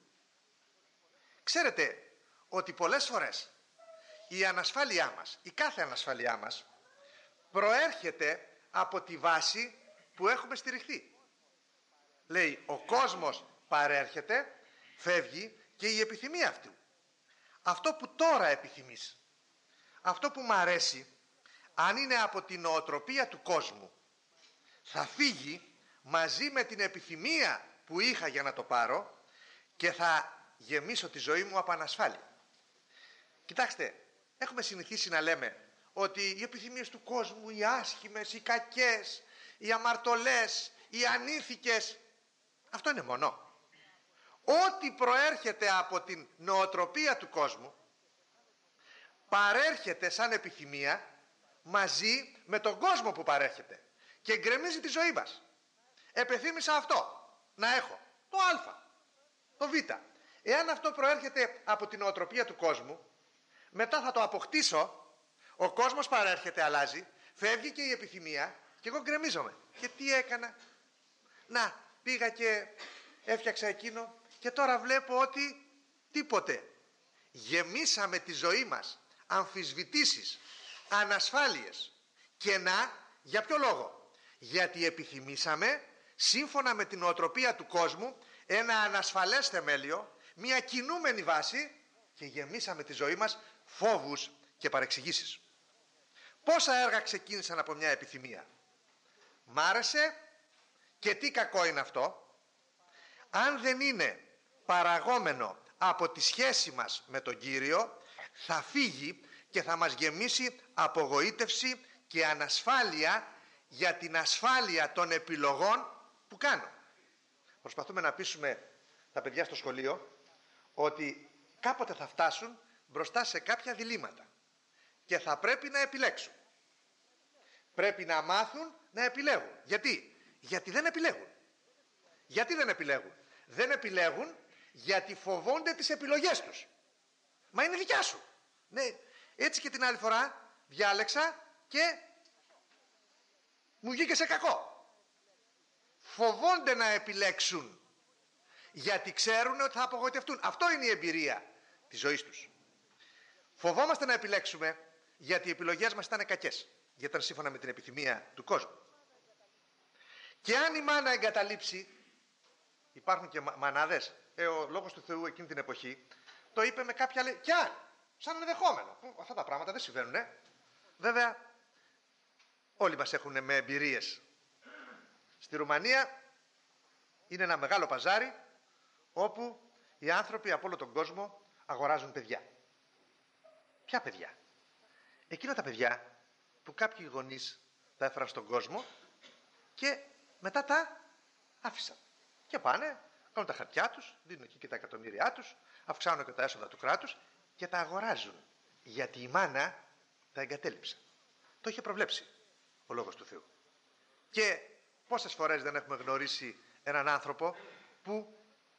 Ξέρετε ότι πολλές φορές η ανασφάλειά μας, η κάθε ανασφάλειά μας, προέρχεται από τη βάση που έχουμε στηριχθεί. Λέει, ο κόσμος παρέρχεται, φεύγει και η επιθυμία αυτού. Αυτό που τώρα επιθυμείς, αυτό που μ' αρέσει, αν είναι από την νοοτροπία του κόσμου, θα φύγει μαζί με την επιθυμία που είχα για να το πάρω και θα γεμίσω τη ζωή μου από ανασφάλεια. Κοιτάξτε, έχουμε συνηθίσει να λέμε ότι οι επιθυμίες του κόσμου, οι άσχημες, οι κακές, οι αμαρτωλές, οι ανήθικες, αυτό είναι μονό. Ό,τι προέρχεται από την νοοτροπία του κόσμου παρέρχεται σαν επιθυμία μαζί με τον κόσμο που παρέρχεται και γκρεμίζει τη ζωή μας. Επεθύμησα αυτό, να έχω το α, το β. Εάν αυτό προέρχεται από την νοοτροπία του κόσμου, μετά θα το αποκτήσω, ο κόσμος παρέρχεται, αλλάζει, φεύγει και η επιθυμία και εγώ γκρεμίζομαι. Και τι έκανα? Να, πήγα και έφτιαξα εκείνο και τώρα βλέπω ότι τίποτε. Γεμίσαμε τη ζωή μας αμφισβητήσεις, ανασφάλειες. Και να, για ποιο λόγο? Γιατί επιθυμήσαμε, σύμφωνα με την νοοτροπία του κόσμου, ένα ανασφαλές θεμέλιο, μια κινούμενη βάση και γεμίσαμε τη ζωή μας φόβους και παρεξηγήσεις. Πόσα έργα ξεκίνησαν από μια επιθυμία? Μ' άρεσε και τι κακό είναι αυτό? Αν δεν είναι παραγόμενο από τη σχέση μας με τον Κύριο, θα φύγει και θα μας γεμίσει απογοήτευση και ανασφάλεια για την ασφάλεια των επιλογών που κάνω. Προσπαθούμε να πείσουμε τα παιδιά στο σχολείο ότι κάποτε θα φτάσουν μπροστά σε κάποια διλήμματα και θα πρέπει να επιλέξουν. Πρέπει να μάθουν να επιλέγουν. Γιατί? Γιατί δεν επιλέγουν. Γιατί δεν επιλέγουν? Δεν επιλέγουν γιατί φοβόνται τις επιλογές τους. Μα είναι δικιά σου. Ναι, έτσι και την άλλη φορά διάλεξα και μου βγήκε σε κακό. Φοβόνται να επιλέξουν γιατί ξέρουν ότι θα απογοητευτούν. Αυτό είναι η εμπειρία της ζωής τους. Φοβόμαστε να επιλέξουμε γιατί οι επιλογές μας ήταν κακές, γιατί ήταν σύμφωνα με την επιθυμία του κόσμου. Και αν η μάνα εγκαταλείψει, υπάρχουν και μανάδες, ε, ο Λόγος του Θεού εκείνη την εποχή το είπε με κάποια λέει, κι αν, σαν ενδεχόμενο. Αυτά τα πράγματα δεν συμβαίνουν. Ε. Βέβαια, όλοι μας έχουν με εμπειρίες. Στη Ρουμανία είναι ένα μεγάλο παζάρι όπου οι άνθρωποι από όλο τον κόσμο αγοράζουν παιδιά. Ποια παιδιά? Εκείνα τα παιδιά που κάποιοι γονείς τα έφεραν στον κόσμο και μετά τα άφησαν. Και πάνε, κάνουν τα χαρτιά τους, δίνουν εκεί και τα εκατομμύρια τους, αυξάνουν και τα έσοδα του κράτους και τα αγοράζουν. Γιατί η μάνα τα εγκατέλειψε. Το είχε προβλέψει ο Λόγος του Θεού. Και πόσες φορές δεν έχουμε γνωρίσει έναν άνθρωπο που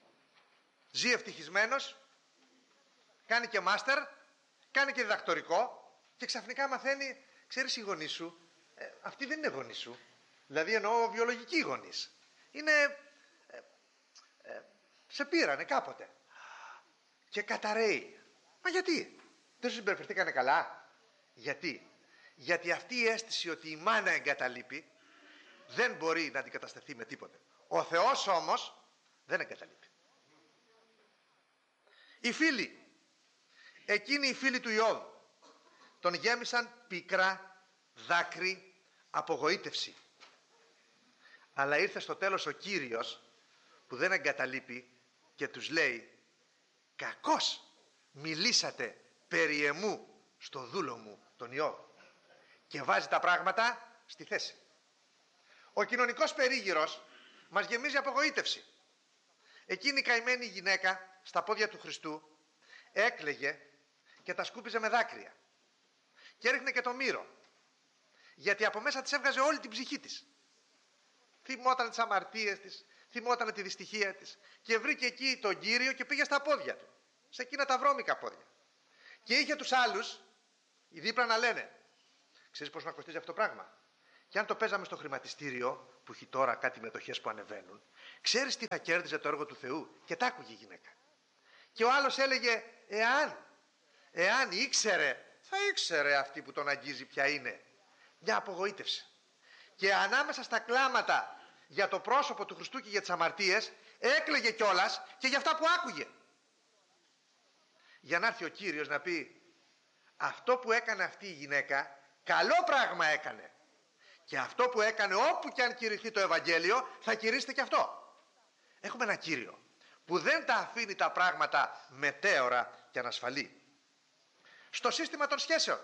ζει ευτυχισμένος, κάνει και μάστερ, κάνει και διδακτορικό και ξαφνικά μαθαίνει, ξέρεις, οι γονείς σου, ε, αυτοί δεν είναι γονείς σου. Δηλαδή εννοώ βιολογικοί γονείς. Είναι, ε, ε, σε πήρανε κάποτε. Και καταραίει. Μα γιατί? Δεν σου συμπεριφερθήκανε καλά? Γιατί? Γιατί αυτή η αίσθηση ότι η μάνα εγκαταλείπει δεν μπορεί να αντικατασταθεί με τίποτε. Ο Θεός όμως δεν εγκαταλείπει. Οι φίλοι, εκείνοι οι φίλοι του Ιώβ, τον γέμισαν πίκρα, δάκρυ, απογοήτευση. Αλλά ήρθε στο τέλος ο Κύριος που δεν εγκαταλείπει και τους λέει, κακώς μιλήσατε περί εμού στο δούλο μου τον Ιώβ, και βάζει τα πράγματα στη θέση. Ο κοινωνικός περίγυρος μας γεμίζει απογοήτευση. Εκείνη η καημένη γυναίκα στα πόδια του Χριστού έκλαιγε και τα σκούπιζε με δάκρυα και έριχνε και το μύρο, γιατί από μέσα της έβγαζε όλη την ψυχή της. Θυμόταν τις αμαρτίες της, θυμόταν τη δυστυχία της και βρήκε εκεί τον Κύριο και πήγε στα πόδια του, σε εκείνα τα βρώμικα πόδια, και είχε τους άλλους οι δίπλα να λένε, ξέρεις πώς να κοστίζει αυτό το πράγμα? Και αν το παίζαμε στο χρηματιστήριο, που έχει τώρα κάτι μετοχές που ανεβαίνουν, ξέρεις τι θα κέρδιζε το έργο του Θεού? Και τα άκουγε η γυναίκα. Και ο άλλος έλεγε, εάν, εάν ήξερε, θα ήξερε αυτή που τον αγγίζει ποια είναι. Μια απογοήτευση. Και ανάμεσα στα κλάματα για το πρόσωπο του Χριστού και για τις αμαρτίες, έκλαιγε κιόλας και για αυτά που άκουγε. Για να έρθει ο Κύριος να πει, αυτό που έκανε αυτή η γυναίκα, καλό πράγμα έκανε. Και αυτό που έκανε, όπου και αν κηρυχθεί το Ευαγγέλιο, θα κηρύσσεται και αυτό. Έχουμε ένα Κύριο που δεν τα αφήνει τα πράγματα μετέωρα και ανασφαλή. Στο σύστημα των σχέσεων,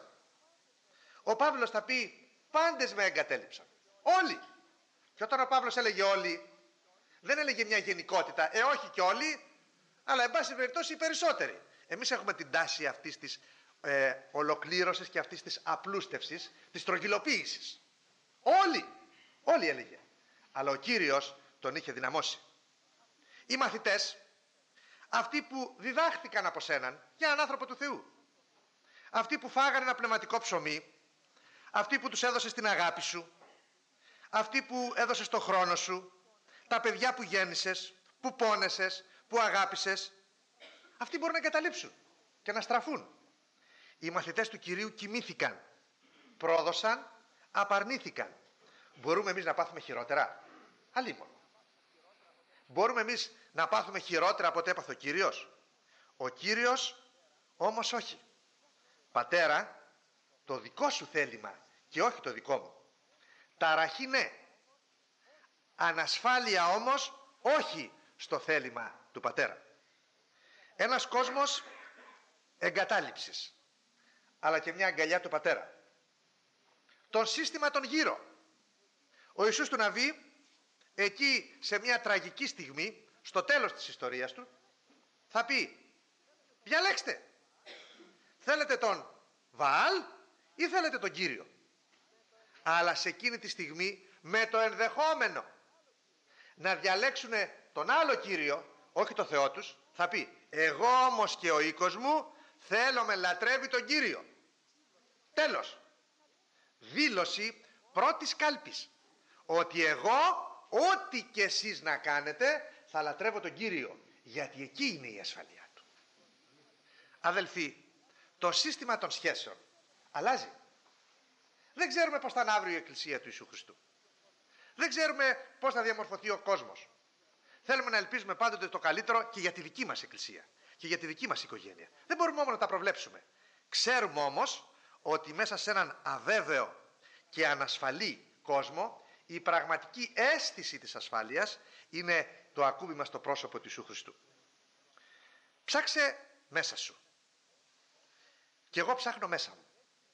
ο Παύλος θα πει, πάντες με εγκατέλειψαν. Όλοι. Και όταν ο Παύλος έλεγε όλοι, δεν έλεγε μια γενικότητα, ε όχι και όλοι, αλλά εν πάση περιπτώσει οι περισσότεροι. Εμείς έχουμε την τάση αυτής της ε, ολοκλήρωσης και αυτής της απλούστευσης, της στρογγυλοποίησης. Όλοι, όλοι έλεγε. Αλλά ο Κύριος τον είχε δυναμώσει. Οι μαθητές, αυτοί που διδάχθηκαν από σέναν για έναν άνθρωπο του Θεού, αυτοί που φάγανε ένα πνευματικό ψωμί, αυτοί που τους έδωσες την αγάπη σου, αυτοί που έδωσες το χρόνο σου, τα παιδιά που γέννησες, που πόνεσες, που αγάπησες, αυτοί μπορούν να εγκαταλείψουν και να στραφούν. Οι μαθητές του Κυρίου κοιμήθηκαν, πρόδωσαν, απαρνήθηκαν. Μπορούμε εμείς να πάθουμε χειρότερα? Αλίμονο. Μπορούμε εμείς να πάθουμε χειρότερα από ό,τι έπαθε ο Κύριος? Ο Κύριος όμως όχι. Πατέρα, το δικό σου θέλημα και όχι το δικό μου. Ταραχή ναι. Ανασφάλεια όμως όχι στο θέλημα του Πατέρα. Ένας κόσμος εγκατάλειψης, αλλά και μια αγκαλιά του Πατέρα. Το σύστημα των γύρω. Ο Ιησούς του Ναβί, εκεί σε μια τραγική στιγμή, στο τέλος της ιστορίας του, θα πει, διαλέξτε, θέλετε τον Βαάλ ή θέλετε τον Κύριο? Αλλά σε εκείνη τη στιγμή, με το ενδεχόμενο να διαλέξουν τον άλλο Κύριο, όχι το Θεό τους, θα πει, εγώ όμως και ο οίκος μου θέλω λατρεύει τον Κύριο. Τέλος. Δήλωση πρώτης κάλπης, ότι εγώ ό,τι και εσείς να κάνετε θα λατρεύω τον Κύριο, γιατί εκεί είναι η ασφαλεία του. Αδελφοί, το σύστημα των σχέσεων αλλάζει. Δεν ξέρουμε πώς θα είναι αύριο η Εκκλησία του Ιησού Χριστού. Δεν ξέρουμε πώς θα διαμορφωθεί ο κόσμος. Θέλουμε να ελπίζουμε πάντοτε το καλύτερο και για τη δική μας Εκκλησία και για τη δική μας οικογένεια. Δεν μπορούμε όμως να τα προβλέψουμε. Ξέρουμε όμως ότι μέσα σε έναν αβέβαιο και ανασφαλή κόσμο, η πραγματική αίσθηση της ασφάλειας είναι το ακούμπημα στο πρόσωπο του Ιησού Χριστού. Ψάξε μέσα σου. Και εγώ ψάχνω μέσα μου.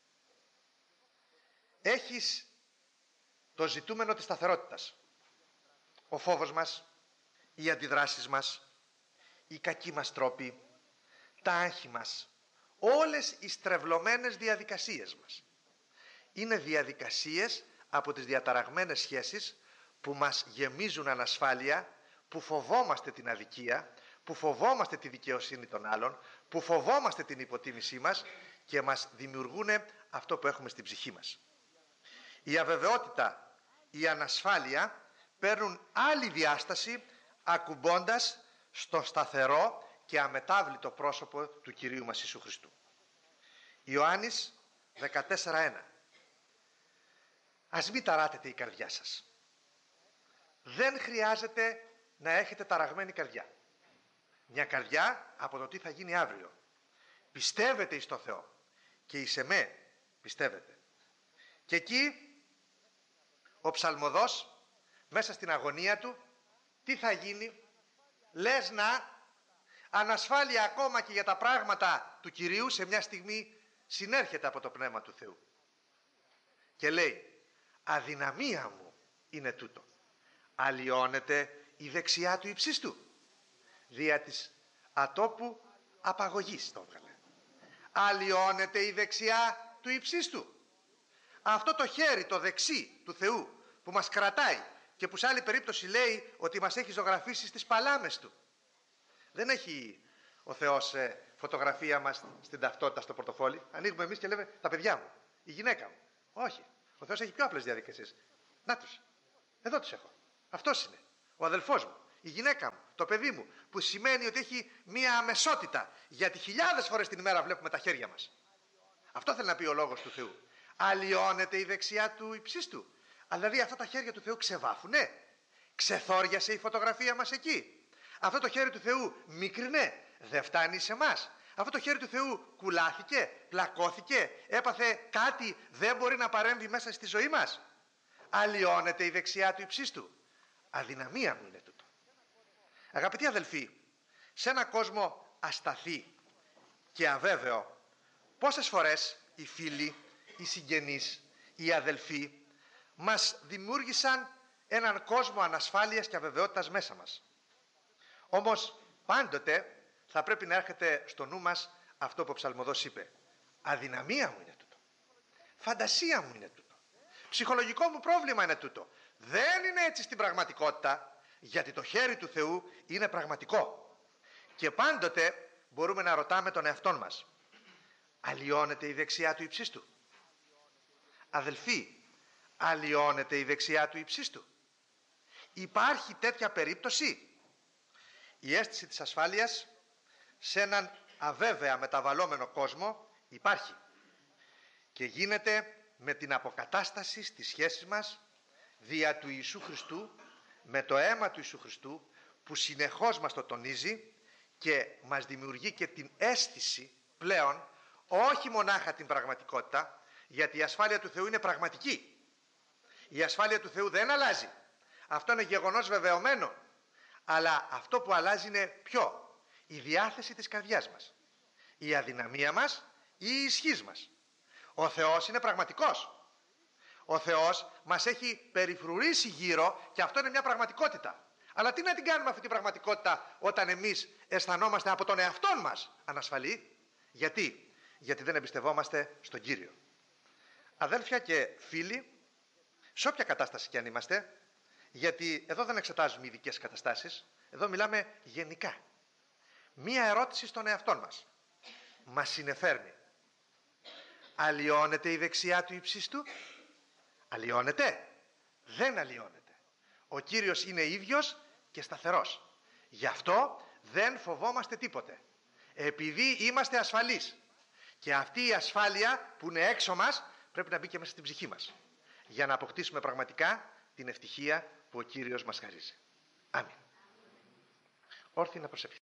Έχεις το ζητούμενο της σταθερότητας. Ο φόβος μας, οι αντιδράσεις μας, οι κακοί μας τρόποι, τα άγχη μας, όλες οι στρεβλωμένες διαδικασίες μας. Είναι διαδικασίες από τις διαταραγμένες σχέσεις που μας γεμίζουν ανασφάλεια, που φοβόμαστε την αδικία, που φοβόμαστε τη δικαιοσύνη των άλλων, που φοβόμαστε την υποτίμησή μας και μας δημιουργούν αυτό που έχουμε στην ψυχή μας. Η αβεβαιότητα, η ανασφάλεια παίρνουν άλλη διάσταση ακουμπώντας στο σταθερό και αμετάβλητο πρόσωπο του Κυρίου μας Ιησού Χριστού. Ιωάννης δεκατέσσερα ένα. Ας μην ταράτετε η καρδιά σας. Δεν χρειάζεται να έχετε ταραγμένη καρδιά. Μια καρδιά από το τι θα γίνει αύριο. Πιστεύετε εις το Θεό και εις εμέ πιστεύετε. Και εκεί ο ψαλμοδός μέσα στην αγωνία του τι θα γίνει? Λες να ανασφάλεια ακόμα και για τα πράγματα του Κυρίου σε μια στιγμή συνέρχεται από το Πνεύμα του Θεού και λέει, αδυναμία μου είναι τούτο. Αλλοιώνεται η δεξιά του υψίστου, δια της ατόπου απαγωγής το έβγαλε. Αλλοιώνεται η δεξιά του υψίστου. Αυτό το χέρι, το δεξί του Θεού που μας κρατάει και που σε άλλη περίπτωση λέει ότι μας έχει ζωγραφίσει στις παλάμες του. Δεν έχει ο Θεός ε, φωτογραφία μας στην ταυτότητα στο πορτοφόλι. Ανοίγουμε εμείς και λέμε τα παιδιά μου, η γυναίκα μου. Όχι. Ο Θεός έχει πιο απλές διαδικασίες. Να τους. Εδώ τους έχω. Αυτός είναι. Ο αδελφός μου. Η γυναίκα μου. Το παιδί μου. Που σημαίνει ότι έχει μία αμεσότητα. Γιατί χιλιάδες φορές την ημέρα βλέπουμε τα χέρια μας. Αυτό θέλει να πει ο λόγος του Θεού. Αλλοιώνεται η δεξιά του υψίστου. Δηλαδή αυτά τα χέρια του Θεού ξεβάφουνε. Ξεθόριασε η φωτογραφία μας εκεί. Αυτό το χέρι του Θεού μικρινέ. Δεν φτάνει σε εμάς. Αυτό το χέρι του Θεού κουλάθηκε, πλακώθηκε, έπαθε κάτι, δεν μπορεί να παρέμβει μέσα στη ζωή μας. Αλλοιώνεται η δεξιά του υψίστου. Αδυναμία μου είναι τούτο. Αγαπητοί αδελφοί, σε ένα κόσμο ασταθή και αβέβαιο, πόσες φορές οι φίλοι, οι συγγενείς, οι αδελφοί μας δημιούργησαν έναν κόσμο ανασφάλειας και αβεβαιότητας μέσα μας. Όμως πάντοτε θα πρέπει να έρχεται στο νου μας αυτό που ο ψαλμοδός είπε. Αδυναμία μου είναι τούτο. Φαντασία μου είναι τούτο. Ψυχολογικό μου πρόβλημα είναι τούτο. Δεν είναι έτσι στην πραγματικότητα, γιατί το χέρι του Θεού είναι πραγματικό. Και πάντοτε μπορούμε να ρωτάμε τον εαυτόν μας. Αλλοιώνεται η δεξιά του υψίστου? Αδελφοί, αλλοιώνεται η δεξιά του υψίστου? Υπάρχει τέτοια περίπτωση? Η αίσθηση της ασφάλειας σε έναν αβέβαια μεταβαλλόμενο κόσμο υπάρχει και γίνεται με την αποκατάσταση στις σχέσεις μας δια του Ιησού Χριστού, με το αίμα του Ιησού Χριστού που συνεχώς μας το τονίζει και μας δημιουργεί και την αίσθηση πλέον, όχι μονάχα την πραγματικότητα, γιατί η ασφάλεια του Θεού είναι πραγματική. Η ασφάλεια του Θεού δεν αλλάζει. Αυτό είναι γεγονός βεβαιωμένο. Αλλά αυτό που αλλάζει είναι ποιο? Η διάθεση της καρδιάς μας. Η αδυναμία μας ή η ισχύς μας. Ο Θεός είναι πραγματικός. Ο Θεός μας έχει περιφρουρήσει γύρω και αυτό είναι μια πραγματικότητα. Αλλά τι να την κάνουμε αυτή την πραγματικότητα όταν εμείς αισθανόμαστε από τον εαυτόν μας ανασφαλή? Γιατί? Γιατί δεν εμπιστευόμαστε στον Κύριο. Αδέλφια και φίλοι, σε όποια κατάσταση κι αν είμαστε, γιατί εδώ δεν εξετάζουμε ειδικές καταστάσεις, εδώ μιλάμε γενικά. Μία ερώτηση στον εαυτόν μας. Μας συνεφέρνει. Αλλοιώνεται η δεξιά του υψίστου? Αλλοιώνεται? Δεν αλλοιώνεται. Ο Κύριος είναι ίδιος και σταθερός. Γι' αυτό δεν φοβόμαστε τίποτε. Επειδή είμαστε ασφαλείς. Και αυτή η ασφάλεια που είναι έξω μας πρέπει να μπει και μέσα στην ψυχή μας. Για να αποκτήσουμε πραγματικά την ευτυχία που ο Κύριος μας χαρίζει. Αμήν. Όρθιοι να προσευχηθούμε.